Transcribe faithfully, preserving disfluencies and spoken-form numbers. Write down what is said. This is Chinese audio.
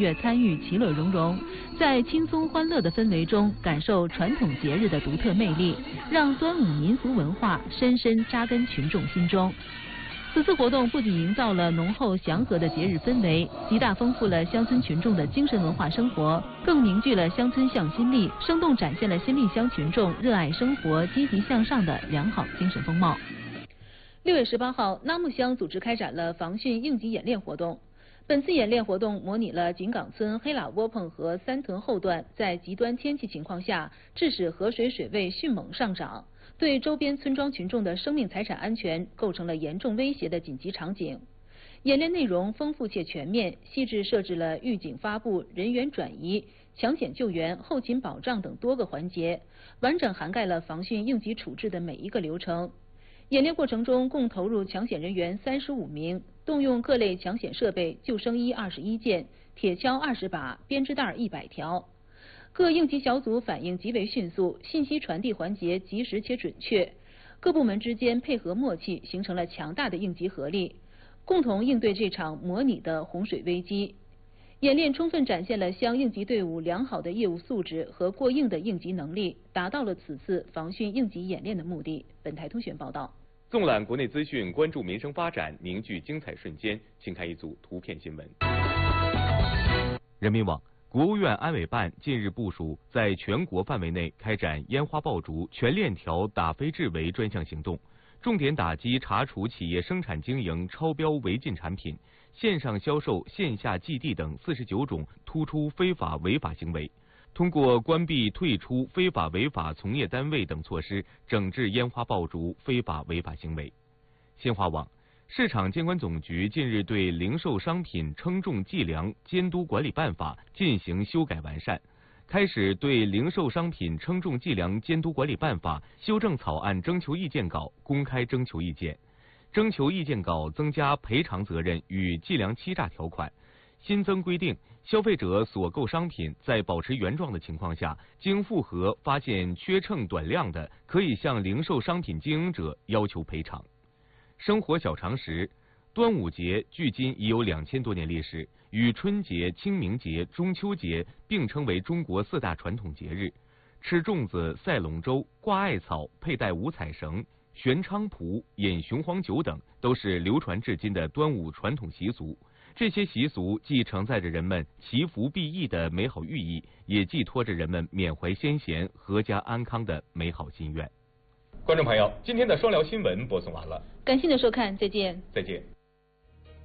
跃参与，其乐融融，在轻松欢乐的氛围中感受传统节日的独特魅力，让端午民俗文化深深扎根群众心中。此次活动不仅营造了浓厚祥和的节日氛围，极大丰富了乡村群众的精神文化生活，更凝聚了乡村向心力，生动展现了新立乡群众热爱生活、积极向上的良好精神风貌。六月十八号，拉木乡组织开展了防汛应急演练活动。本次演练活动模拟了井岗村黑喇窝棚和三屯后段在极端天气情况下，致使河水水位迅猛上涨，对周边村庄群众的生命财产安全构成了严重威胁的紧急场景。演练内容丰富且全面，细致设置了预警发布、人员转移、抢险救援、后勤保障等多个环节，完整涵盖了防汛应急处置的每一个流程。演练过程中，共投入抢险人员三十五名，动用各类抢险设备，救生衣二十一件，铁锹二十把，编织袋一百条。各应急小组反应极为迅速，信息传递环节及时且准确，各部门之间配合默契，形成了强大的应急合力，共同应对这场模拟的洪水危机。演练充分展现了乡应急队伍良好的业务素质和过硬的应急能力，达到了此次防汛应急演练的目的。本台通讯报道。 纵览国内资讯，关注民生发展，凝聚精彩瞬间，请看一组图片新闻。人民网：国务院安委办近日部署，在全国范围内开展烟花爆竹全链条打非治违专项行动，重点打击查处企业生产经营超标违禁产品、线上销售、线下寄递等四十九种突出非法违法行为。通过关闭、退出非法违法从业单位等措施，整治烟花爆竹非法违法行为。新华网：市场监管总局近日对《零售商品称重计量监督管理办法》进行修改完善，开始对《零售商品称重计量监督管理办法》修正草案征求意见稿公开征求意见。征求意见稿增加赔偿责任与计量欺诈条款，新增规定，消费者所购商品在保持原状的情况下，经复核发现缺秤短量的，可以向零售商品经营者要求赔偿。生活小常识：端午节距今已有两千多年历史，与春节、清明节、中秋节并称为中国四大传统节日。吃粽子、赛龙舟、挂艾草、佩戴五彩绳、悬菖蒲、饮雄黄酒等，都是流传至今的端午传统习俗。这些习俗既承载着人们祈福避疫的美好寓意，也寄托着人们缅怀先贤、阖家安康的美好心愿。观众朋友，今天的双聊新闻播送完了， 感谢您的收看，再见。 再见。